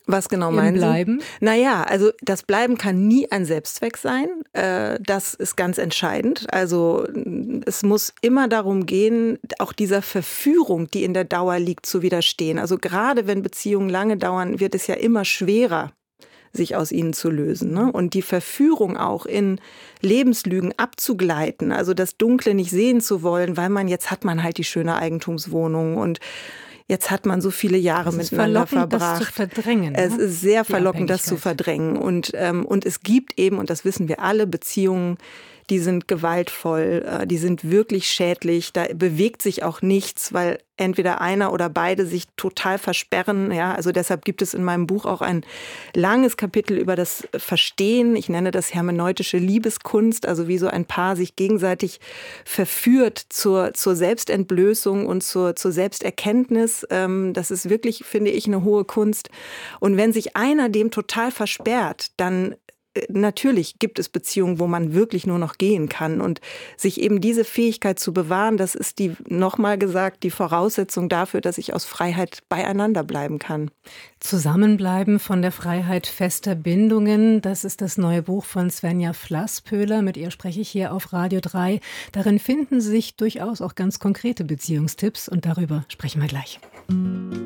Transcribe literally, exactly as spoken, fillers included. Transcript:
Was genau Im meinen Sie? Bleiben? Naja, also das Bleiben kann nie ein Selbstzweck sein. Äh, das ist ganz entscheidend. Also es muss immer darum gehen, auch dieser Verführung, die in der Dauer liegt, zu widerstehen. Also gerade wenn Beziehungen lange dauern, wird es ja immer schwerer, sich aus ihnen zu lösen. Ne? Und die Verführung auch in Lebenslügen abzugleiten, also das Dunkle nicht sehen zu wollen, weil man jetzt hat man halt die schöne Eigentumswohnung und jetzt hat man so viele Jahre Es ist miteinander verlockend, verbracht. das zu verdrängen. Es ne? ist sehr Die verlockend, das zu Abhängigkeit. verdrängen. Und, ähm, und es gibt eben, und das wissen wir alle, Beziehungen, die sind gewaltvoll, äh, die sind wirklich schädlich. Da bewegt sich auch nichts, weil entweder einer oder beide sich total versperren. Ja, also deshalb gibt es in meinem Buch auch ein langes Kapitel über das Verstehen. Ich nenne das hermeneutische Liebeskunst, also wie so ein Paar sich gegenseitig verführt zur, zur Selbstentblößung und zur, zur Selbsterkenntnis. Ähm, das ist wirklich, finde ich, eine hohe Kunst. Und wenn sich einer dem total versperrt, dann natürlich gibt es Beziehungen, wo man wirklich nur noch gehen kann. Und sich eben diese Fähigkeit zu bewahren, das ist die, nochmal gesagt, die Voraussetzung dafür, dass ich aus Freiheit beieinander bleiben kann. Zusammenbleiben von der Freiheit fester Bindungen, das ist das neue Buch von Svenja Flasspöhler. Mit ihr spreche ich hier auf Radio drei. Darin finden sich durchaus auch ganz konkrete Beziehungstipps und darüber sprechen wir gleich.